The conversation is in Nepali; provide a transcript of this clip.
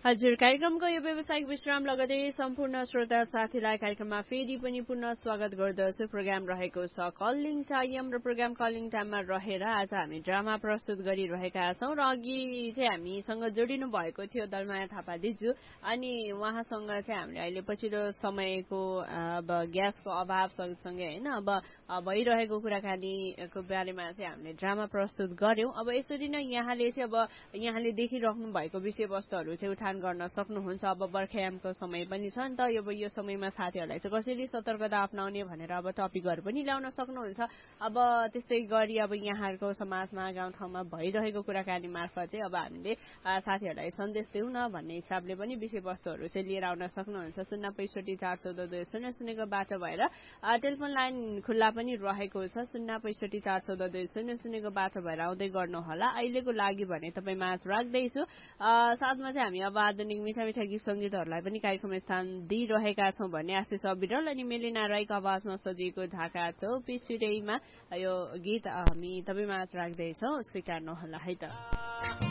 हजुर कार्यक्रमको यो व्यावसायिक विश्राम लगतै सम्पूर्ण श्रोता साथीलाई कार्यक्रममा फेरि पनि पुनः स्वागत गर्दछु। प्रोग्राम रहेको छ कलिङ टाइम र प्रोग्राम कलिङ टाइममा रहेर आज हामी ड्रामा प्रस्तुत गरिरहेका छौँ र अघि चाहिँ हामीसँग जोडिनु भएको थियो दलमाया थापा दिजु अनि उहाँसँग चाहिँ हामीले अहिले पछिल्लो समयको अब ग्यासको अभाव सँगसँगै होइन अब भइरहेको कुराकानीको बारेमा चाहिँ हामीले ड्रामा प्रस्तुत गर्यौं। अब यसरी नै यहाँले चाहिँ अब यहाँले देखिराख्नु भएको विषयवस्तुहरू चाहिँ उठान गर्न सक्नुहुन्छ। अब बर्खायामको समय पनि छ नि त, अब यो समयमा साथीहरूलाई चाहिँ कसरी सतर्कता अप्नाउने भनेर अब टपिकहरू पनि ल्याउन सक्नुहुन्छ। अब त्यस्तै गरी अब यहाँहरूको समाजमा गाउँठाउँमा भइरहेको कुराकानी मार्फत चाहिँ अब हामीले साथीहरूलाई सन्देश दिउँ न भन्ने हिसाबले पनि विषयवस्तुहरू चाहिँ लिएर आउन सक्नुहुन्छ। 065414000 बाटो भएर टेलिफोन लाइन खुल्ला पनि रहेको छ। 065414000 बाटो भएर आउँदै गर्नुहोला। अहिलेको लागि भने तपाईँ माझ राख्दैछु। साथमा चाहिँ हामी अब आधुनिक मिठा मिठा गीत सङ्गीतहरूलाई पनि कार्यक्रम स्थान दिइरहेका छौँ भन्ने आशिष अविरल अनि मेलिना राईको आवाजमा सजिएको ढाका चौपिस सिटैमा यो गीत हामी तपाईँ माझ राख्दैछौँ। स्वीकार्नुहोला है त।